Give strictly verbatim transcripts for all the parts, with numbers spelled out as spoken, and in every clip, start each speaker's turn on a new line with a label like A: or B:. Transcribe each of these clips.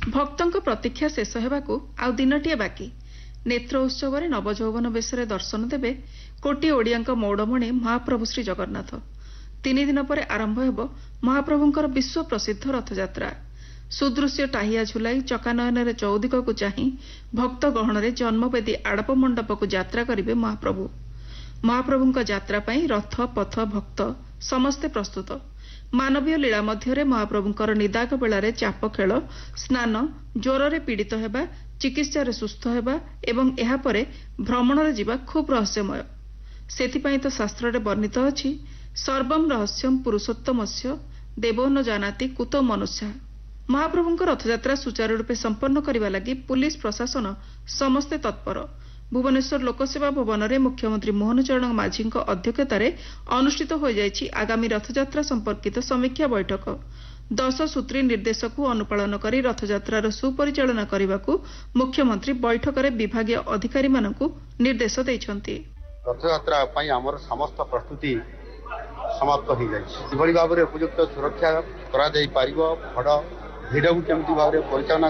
A: भक्तों प्रतीक्षा शेष होगाकू आउ दिनटिए बाकी नेत्र उत्सव में नवजौवन बेशरे दर्शन देवे कोटी ओडिया मौड़मणि महाप्रभु श्री जगन्नाथ। तीन दिन पर आरंभ हो महाप्रभुंकर विश्व प्रसिद्ध रथयात्रा। सुदृश्य टाहिया झुलाई चकानयन चौदिक को चाही भक्त गहण जन्मवेदी आड़प मंडप को यात्रा करेंगे महाप्रभु। महाप्रभुंक यात्रा पाई रथ पथ भक्त समस्ते प्रस्तुत। मानवीय लीला मध्य महाप्रभुंकर निदाग बेलारे चाप खेल स्नान ज्वर पीड़ित होगा चिकित्सा सुस्थ होगा एवं एहा परे भ्रमण जीवा खूब रहस्यमय। सेथिपाई तो शास्त्र वर्णित अछि सर्वम रहस्यम पुरुषोत्तमस्य देवो न जानाति कुतो मनुष्य। महाप्रभुंक रथयात्रा सुचारू रूपे संपन्न करने लगी पुलिस प्रशासन समस्ते तत्पर। भुवनेश्वर लोकसेवा भवन में मुख्यमंत्री मोहन चरण माझी अध्यक्षतार अनुष्ठित हो जायछि आगामी रथयात्रा संपर्कित समीक्षा बैठक। दश सूत्री निर्देश को अनुपालन कर रथयात्रार सुपरिचालना करने को मुख्यमंत्री बैठक में विभागीय अधिकारी मानकु निर्देश देइछन्ति।
B: रथयात्रा आमर समस्त प्रस्तुति समाप्त हो जाए भाव में उपयुक्त सुरक्षा करा बड़ भिड़ को केमती भाव में परिचालना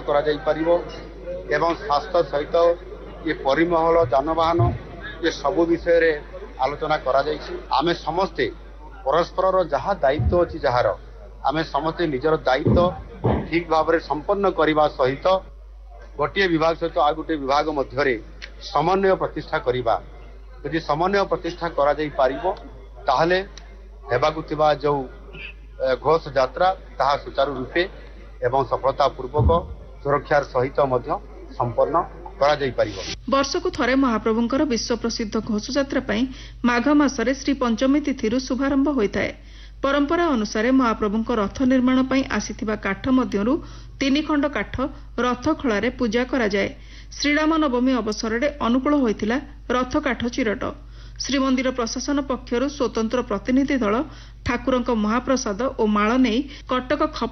B: करा स्वास्थ्य सहित ये परिमहल जानवाहन ये सब विषय रे आलोचना करा आमे समस्ते परस्पर जहाँ दायित्व अच्छी जार आमे समस्ते निजर दायित्व ठीक भाव में संपन्न करने सहित गोटे विभाग सहित आ गोटे विभाग मध्य समन्वय प्रतिष्ठा करवा। यदि समन्वय प्रतिष्ठा करा जाई पारिबो ताहले हेबाकु थिबा जो घोष यात्रा ताहा सुचारू रूपे एवं सफलता पूर्वक सुरक्षार सहित मध्य संपन्न करा जाई पारिबो।
A: वर्षकु थरे महाप्रभुंकर विश्व प्रसिद्ध घोष यात्रा पई माघ मासरे श्री पंचमी तिथिरु शुभारंभ होइथाय। परंपरा अनुसार महाप्रभुंक रथ निर्माण पई आसीथिबा काठ मध्यरु तीन खंड काठ रथ खଳାରେ पूजा करा जाए। श्रीराम नवमी अवसर में अनुकूल होइथिला रथ काठ चिरट। श्रीमंदिर प्रशासन पक्षरु स्वतंत्र प्रतिनिधि दल ठाकुरंक महाप्रसाद और माଳ नहीं कटक